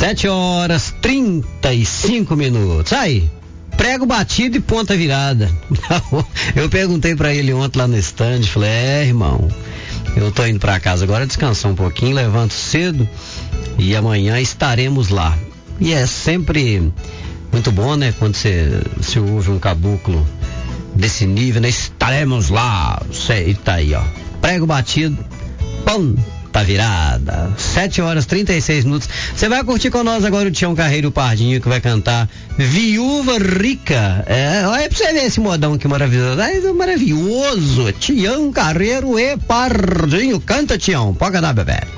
7h35. Aí, prego batido e ponta virada. Eu perguntei pra ele ontem lá no stand, falei, irmão, eu tô indo pra casa agora descansar um pouquinho, levanto cedo e amanhã estaremos lá. E é sempre muito bom, né, quando você ouve um caboclo desse nível, né, estaremos lá, e tá aí, ó, prego batido, ponta virada. 7h36. Você vai curtir com nós agora o Tião Carreiro e o Pardinho, que vai cantar Viúva Rica. Olha pra você ver esse modão que maravilhoso. Maravilhoso. Tião Carreiro e Pardinho. Canta, Tião. Pode cantar, bebê.